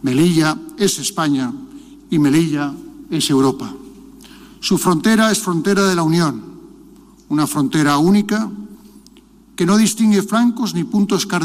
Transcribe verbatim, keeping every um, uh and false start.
Melilla es España y Melilla es Europa. Su frontera es frontera de la Unión, una frontera única que no distingue flancos ni puntos cardinales.